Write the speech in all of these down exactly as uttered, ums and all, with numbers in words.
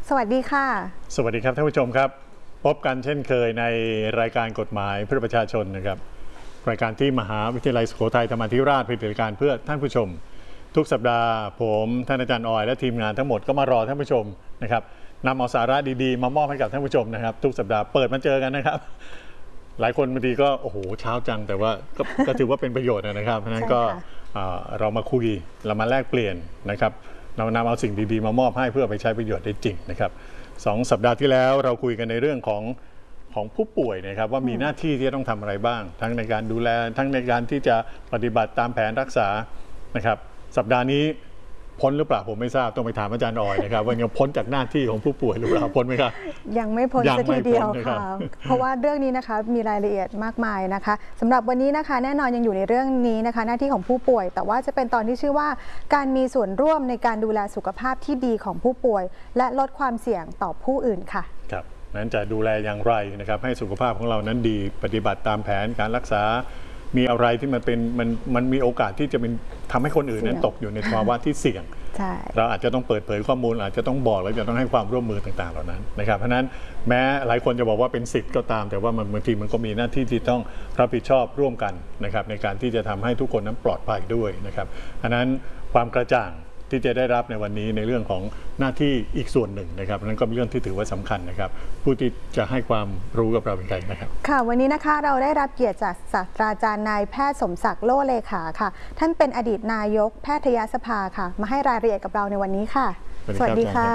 สวัสดีค่ะสวัสดีครับท่านผู้ชมครับพบกันเช่นเคยในรายการกฎหมายเพื่อประชาชนนะครับรายการที่มหาวิทยาลัยสุโขทัยธรรมาธิราชผลิตรายการเพื่อท่านผู้ชมทุกสัปดาห์ผมท่านอาจารย์ออยและทีมงานทั้งหมดก็มารอท่านผู้ชมนะครับนำเอาสาระดีๆมามอบให้กับท่านผู้ชมนะครับทุกสัปดาห์เปิดมาเจอกันนะครับหลายคนบางทีก็โอ้โหเช้าจังแต่ว่าก็ก็ถือว่าเป็นประโยชน์นะครับเพราะนั้นก็เรามาคุยเรามาแลกเปลี่ยนนะครับเรานำเอาสิ่งดีๆมามอบให้เพื่อไปใช้ประโยชน์ได้จริงนะครับสองสัปดาห์ที่แล้วเราคุยกันในเรื่องของของผู้ป่วยนะครับว่ามีหน้าที่ที่จะต้องทำอะไรบ้างทั้งในการดูแลทั้งในการที่จะปฏิบัติตามแผนรักษานะครับสัปดาห์นี้พ้นหรือเปล่าผมไม่ทราบต้องไปถามอาจารย์ออยนะครับว่ายังพ้นจากหน้าที่ของผู้ป่วยหรือเปล่าพ้นไหมครับยังไม่พ้นสักทีเดียวค่ะเพราะว่าเรื่องนี้นะคะมีรายละเอียดมากมายนะคะสำหรับวันนี้นะคะแน่นอนยังอยู่ในเรื่องนี้นะคะหน้าที่ของผู้ป่วยแต่ว่าจะเป็นตอนที่ชื่อว่าการมีส่วนร่วมในการดูแลสุขภาพที่ดีของผู้ป่วยและลดความเสี่ยงต่อผู้อื่นค่ะครับนั้นจะดูแลอย่างไรนะครับให้สุขภาพของเรานั้นดีปฏิบัติตามแผนการรักษามีอะไรที่มันเป็นมันมันมีโอกาสที่จะเป็นทำให้คนอื่นนั้นตกอยู่ในภาวะที่เสี่ยงเราอาจจะต้องเปิดเผยข้อมูลอาจจะต้องบอกแล้วจะต้องให้ความร่วมมือต่างๆเหล่านั้นนะครับเพราะนั้นแม้หลายคนจะบอกว่าเป็นสิทธิ์ก็ตามแต่ว่ามันบางทีมันก็มีหน้าที่ที่ต้องรับผิดชอบร่วมกันนะครับในการที่จะทำให้ทุกคนนั้นปลอดภัยด้วยนะครับเพราะนั้นความกระจ่างที่จะได้รับในวันนี้ในเรื่องของหน้าที่อีกส่วนหนึ่งนะครับนั่นก็เป็นเรื่องที่ถือว่าสำคัญนะครับผู้ที่จะให้ความรู้กับเราเป็นใครนะครับค่ะวันนี้นะคะเราได้รับเกียรติจากศาสตราจารย์นายแพทย์สมศักดิ์โลเลขาค่ะท่านเป็นอดีตนายกแพทยสภาค่ะมาให้รายละเอียดกับเราในวันนี้ค่ะสวัสดีค่ะ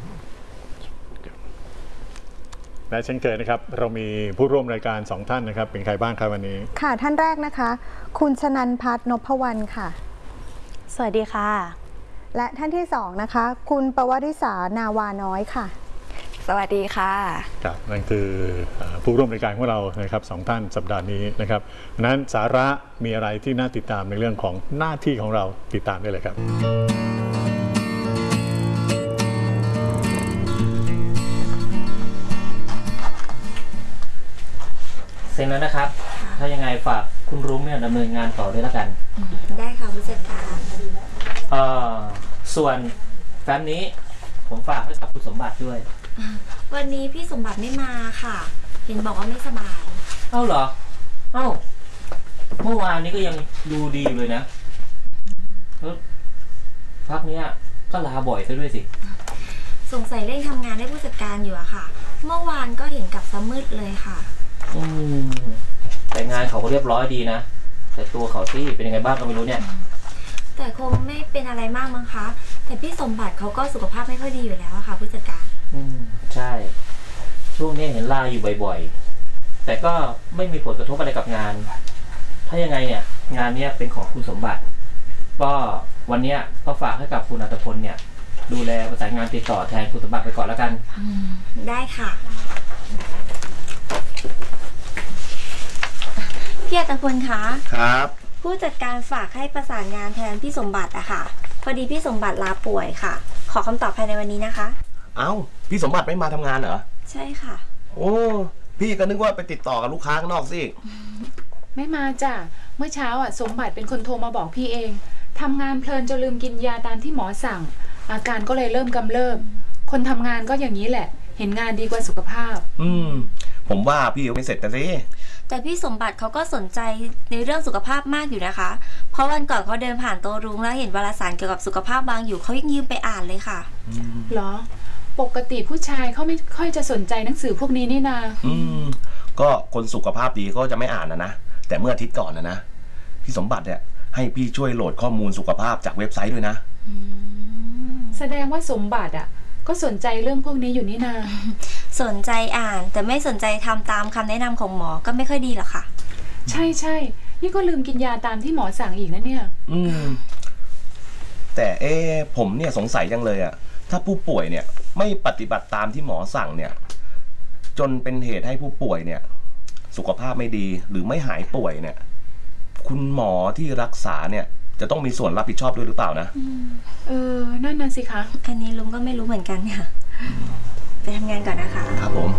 และเช่นเคยนะครับเรามีผู้ร่วมรายการสองท่านนะครับเป็นใครบ้างครับวันนี้ค่ะท่านแรกนะคะคุณชนันท์พัฒน์นพวรรณค่ะสวัสดีค่ะและท่านที่สองนะคะคุณปวริษานาวาน้อยค่ะสวัสดีค่ะครับนั่นคือผู้ร่วมรายการของเรานะครับสองท่านสัปดาห์นี้นะครับเพราะนั้นสาระมีอะไรที่น่าติดตามในเรื่องของหน้าที่ของเราติดตามได้เลยครับเสร็จแล้วนะครับถ้ายังไงฝากคุณรุ้งเนี่ยดำเนินงานต่อด้วยแล้วกันได้ค่ะผู้จัดการส่วนแฟ้มนี้ผมฝากให้กับคุณสมบัติด้วยวันนี้พี่สมบัติไม่มาค่ะเห็นบอกว่าไม่สบายเอ้าเหรอเอ้าเมื่อวานนี้ก็ยังดูดีอยู่เลยนะแล้วพักนี้ก็ลาบ่อยซะด้วยสิสงสัยเร่งทำงานให้ผู้จัดการอยู่อะค่ะเมื่อวานก็เห็นกับสมืดเลยค่ะอืมแต่งานเขาก็เรียบร้อยดีนะแต่ตัวเขาที่เป็นยังไงบ้างก็ไม่รู้เนี่ยแต่คงไม่เป็นอะไรมากมั้งคะแต่พี่สมบัติเขาก็สุขภาพไม่ค่อยดีอยู่แล้วอะค่ะผู้จัดการอืมใช่ช่วงนี้เห็นลาอยู่บ่อยๆแต่ก็ไม่มีผลกระทบอะไรกับงานถ้ายังไงเนี่ยงานเนี้ยเป็นของคุณสมบัติก็วันนี้ก็ฝากให้กับคุณอัตพลเนี่ยดูแลประสานงานติดต่อแทนคุณสมบัติไปก่อนแล้วกันได้ค่ะพี่อัตพลคะครับผู้จัดการฝากให้ประสานงานแทนพี่สมบัติอะค่ะพอดีพี่สมบัติลาป่วยค่ะขอคำตอบภายในวันนี้นะคะเอ้าพี่สมบัติไม่มาทำงานเหรอใช่ค่ะโอ้พี่ก็นึกว่าไปติดต่อกับลูกค้าข้างนอกสิไม่มาจ้ะเมื่อเช้าอ่ะสมบัติเป็นคนโทรมาบอกพี่เองทำงานเพลินจนลืมกินยาตามที่หมอสั่งอาการก็เลยเริ่มกำเริบคนทำงานก็อย่างนี้แหละเห็นงานดีกว่าสุขภาพอืมผมว่าพี่ยังไม่เสร็จแต่สิแต่พี่สมบัติเขาก็สนใจในเรื่องสุขภาพมากอยู่นะคะเพราะวันก่อนเขาเดินผ่านโต๊ะรุ้งแล้วเห็นวารสารเกี่ยวกับสุขภาพวางอยู่เขายังยืมไปอ่านเลยค่ะเหรอปกติผู้ชายเขาไม่ค่อยจะสนใจหนังสือพวกนี้นี่นาอืมก็คนสุขภาพดีก็จะไม่อ่านนะนะแต่เมื่ออาทิตย์ก่อนนะนะพี่สมบัติเนี่ยให้พี่ช่วยโหลดข้อมูลสุขภาพจากเว็บไซต์ด้วยนะแสดงว่าสมบัติอ่ะก็สนใจเรื่องพวกนี้อยู่นี่นาสนใจอ่านแต่ไม่สนใจทำตามคำแนะนำของหมอก็ไม่ค่อยดีหรอกค่ะใช่ใช่นี่ก็ลืมกินยาตามที่หมอสั่งอีกนะเนี่ยอืมแต่เอ๊ผมเนี่ยสงสัยจังเลยอะถ้าผู้ป่วยเนี่ยไม่ปฏิบัติตามที่หมอสั่งเนี่ยจนเป็นเหตุให้ผู้ป่วยเนี่ยสุขภาพไม่ดีหรือไม่หายป่วยเนี่ยคุณหมอที่รักษาเนี่ยจะต้องมีส่วนรับผิดชอบด้วยหรือเปล่านะเออนั่นน่ะสิคะอันนี้ลุงก็ไม่รู้เหมือนกันค่ะไปทำงานก่อนนะคะครับผม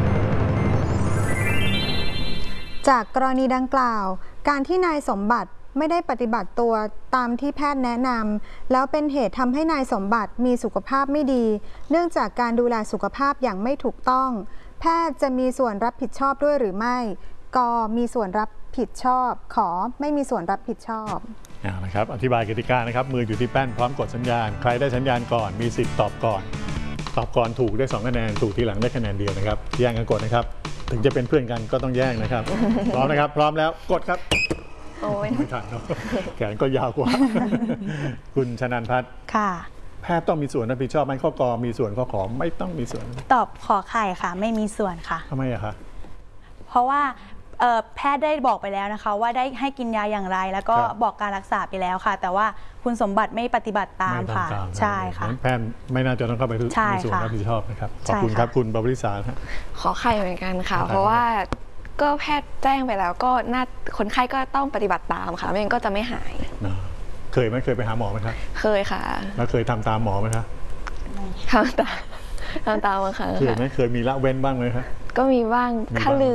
จากกรณีดังกล่าวการที่นายสมบัติไม่ได้ปฏิบัติตัวตามที่แพทย์แนะนำแล้วเป็นเหตุทำให้นายสมบัติมีสุขภาพไม่ดี เนื่องจากการดูแลสุขภาพอย่างไม่ถูกต้อง แพทย์จะมีส่วนรับผิดชอบด้วยหรือไม่กมีส่วนรับผิดชอบ ขอไม่มีส่วนรับผิดชอบเอาละครับอธิบายกติกานะครับมืออยู่ที่แป้นพร้อมกดสัญญาณใครได้สัญญาณก่อนมีสิทธิ์ตอบก่อนตอบก่อนถูกได้สองคะแนนถูกทีหลังได้คะแนนเดียวนะครับแย่งกันกดนะครับถึงจะเป็นเพื่อนกันก็ต้องแย่งนะครับ พร้อมนะครับพร้อมแล้วกดครับโอ้ยไม่ทันเนาะแขนก็ยาวกว่า คุณชนันพัฒน์ค่ะแพทย์ต้องมีส่วนรับผิดชอบไหมข้อกอมีส่วนข้อขอไม่ต้องมีส่วนตอบขอไข่ค่ะไม่มีส่วนค่ะทำไมอะคะเพราะว่าแพทย์ได้บอกไปแล้วนะคะว่าได้ให้กินยาอย่างไรแล้วก็บอกการรักษาไปแล้วค่ะแต่ว่าคุณสมบัติไม่ปฏิบัติตามค่ะใช่ค่ะแพทย์ไม่น่าจะต้องเข้าไปมีส่วนรับผิดชอบนะครับขอบคุณครับคุณบวริษาขอไข่เหมือนกันค่ะเพราะว่าก็แพทย์แจ้งไปแล้วก็น่าคนไข้ก็ต้องปฏิบัติตามค่ะไม่งั้นก็จะไม่หายเคยไหมเคยไปหาหมอไหมครับเคยค่ะแล้วเคยทำตามหมอไหมครับทำตามทำตามมาค่ะเคยไหมเคยมีละเว้นบ้างไหมครับก็มีบ้างถ้าลืม